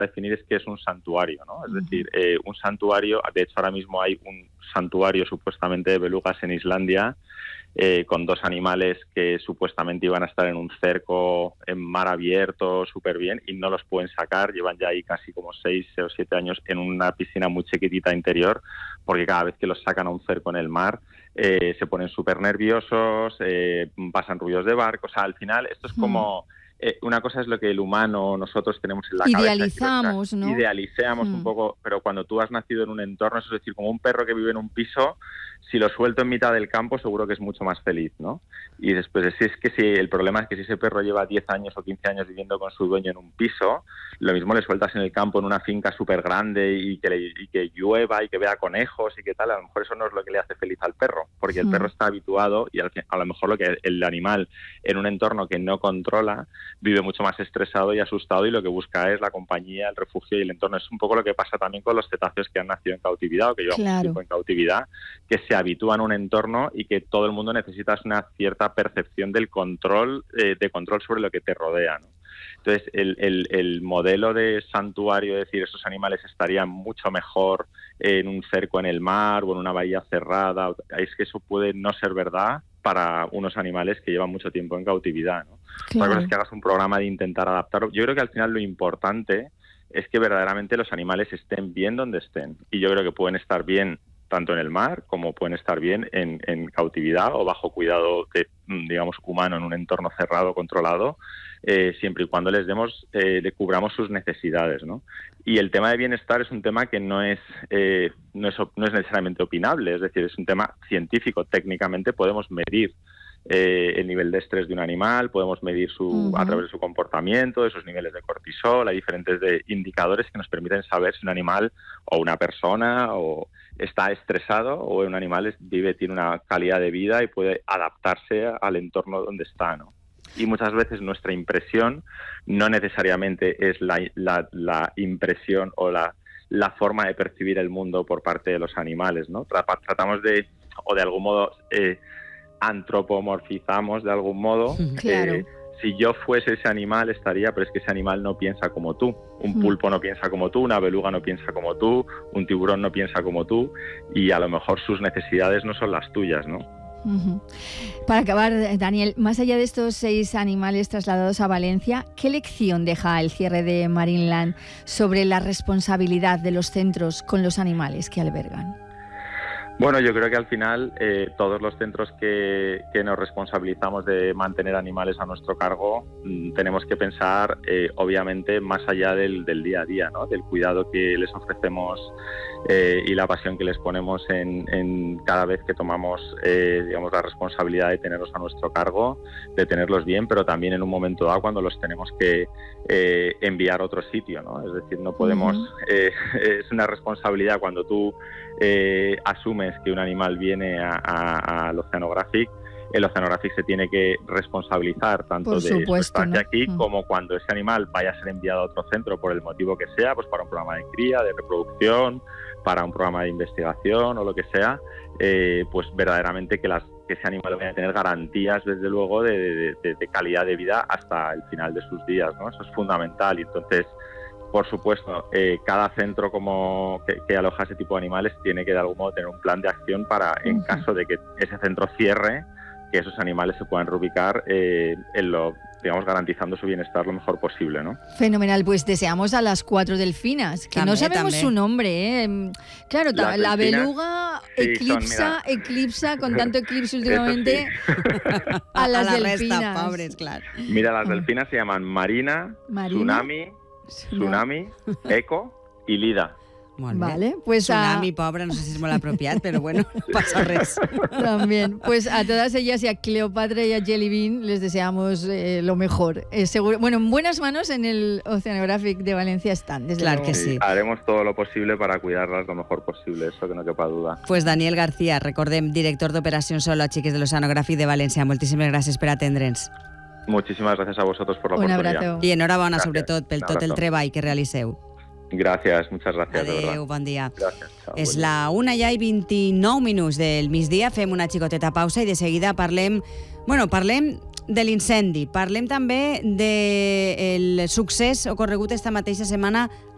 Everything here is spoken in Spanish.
cuesta definir es qué es un santuario, ¿no? Es decir, un santuario, de hecho ahora mismo hay un santuario supuestamente de belugas en Islandia, con 2 animales que supuestamente iban a estar en un cerco en mar abierto súper bien y no los pueden sacar, llevan ya ahí casi como 6 o 7 años en una piscina muy chiquitita interior, porque cada vez que los sacan a un cerco en el mar se ponen súper nerviosos, pasan ruidos de barco, o sea, al final esto es como... una cosa es lo que el humano, nosotros tenemos en la cabeza. Idealizamos, ¿no? Idealizamos un poco, pero cuando tú has nacido en un entorno, es decir, como un perro que vive en un piso, si lo suelto en mitad del campo seguro que es mucho más feliz, ¿no? Y después, el problema es que si ese perro lleva 10 años o 15 años viviendo con su dueño en un piso, lo mismo le sueltas en el campo en una finca súper grande y que llueva y que vea conejos y que tal, a lo mejor eso no es lo que le hace feliz al perro, porque el perro está habituado y a lo mejor lo que el animal en un entorno que no controla vive mucho más estresado y asustado y lo que busca es la compañía, el refugio y el entorno. Es un poco lo que pasa también con los cetáceos que han nacido en cautividad o que llevan mucho tiempo en cautividad, que se habitúan a un entorno y que todo el mundo necesita una cierta percepción del control, de control sobre lo que te rodea, ¿no? Entonces, el modelo de santuario, es decir, esos animales estarían mucho mejor en un cerco en el mar o en una bahía cerrada, es que eso puede no ser verdad para unos animales que llevan mucho tiempo en cautividad, ¿no? Otra cosa es que hagas un programa de intentar adaptarlo. Yo creo que al final lo importante es que verdaderamente los animales estén bien donde estén. Y yo creo que pueden estar bien tanto en el mar como pueden estar bien en cautividad o bajo cuidado digamos, humano en un entorno cerrado, controlado, siempre y cuando les demos, le cubramos sus necesidades, ¿no? Y el tema de bienestar es un tema que no es necesariamente opinable, es decir, es un tema científico. Técnicamente podemos medir el nivel de estrés de un animal, podemos medir a través de su comportamiento, de sus niveles de cortisol, hay diferentes indicadores que nos permiten saber si un animal o una persona está estresado o un animal tiene una calidad de vida y puede adaptarse al entorno donde está, ¿no? Y muchas veces nuestra impresión no necesariamente es la impresión o la forma de percibir el mundo por parte de los animales, ¿no? Tratamos de algún modo antropomorfizamos de algún modo. Claro. Si yo fuese ese animal estaría, pero es que ese animal no piensa como tú. Un pulpo no piensa como tú, una beluga no piensa como tú, un tiburón no piensa como tú y a lo mejor sus necesidades no son las tuyas, ¿no? Para acabar, Daniel, más allá de estos 6 animales trasladados a Valencia, ¿qué lección deja el cierre de Marineland sobre la responsabilidad de los centros con los animales que albergan? Bueno, yo creo que al final todos los centros que nos responsabilizamos de mantener animales a nuestro cargo tenemos que pensar, obviamente, más allá del día a día, ¿no? Del cuidado que les ofrecemos y la pasión que les ponemos en cada vez que tomamos, digamos, la responsabilidad de tenerlos a nuestro cargo, de tenerlos bien, pero también en un momento dado cuando los tenemos que enviar a otro sitio, ¿no? Es decir, no podemos... es una responsabilidad cuando tú asumes que un animal viene al Oceanographic, el Oceanographic se tiene que responsabilizar tanto de su estancia aquí como cuando ese animal vaya a ser enviado a otro centro por el motivo que sea, pues para un programa de cría, de reproducción, para un programa de investigación o lo que sea, pues verdaderamente que ese animal vaya a tener garantías, desde luego, de calidad de vida hasta el final de sus días, ¿no? Eso es fundamental. Y entonces, por supuesto, cada centro que aloja ese tipo de animales tiene que de algún modo tener un plan de acción para, en caso de que ese centro cierre, que esos animales se puedan reubicar digamos, garantizando su bienestar lo mejor posible, ¿no? Fenomenal, pues deseamos a las 4 delfinas, que no sabemos su nombre, ¿eh? Claro, la beluga eclipsa con tanto eclipse últimamente a las delfinas. Resta, pobres, claro. Mira, las delfinas se llaman Marina, Tsunami, Eco i Lida. Vale, pues Tsunami, pobre, no sé si es molt apropiat, pero bueno, no pasa res. También, pues a todas ellas y a Cleopatra y a Jelly Bean les deseamos lo mejor. Seguro, bueno, en buenas manos en el Oceanographic de Valencia están, desde claro luego. Que sí. Haremos todo lo posible para cuidarlas lo mejor posible, eso que no quepa duda. Pues Daniel García, recordem, director d'Operacions Zoològiques de l'Oceanographic de València. Moltíssimes gràcies per atendre'ns. Muchísimas gracias a vosotros por la oportunidad. I enhorabona, sobretot, pel tot el treball que realiseu. Gracias, muchas gracias. Adéu, bon dia. Gràcies, chao, És la 1:29 del migdia, fem una xicoteta pausa i de seguida parlem de l'incendi, parlem també del succés ocorregut esta mateixa setmana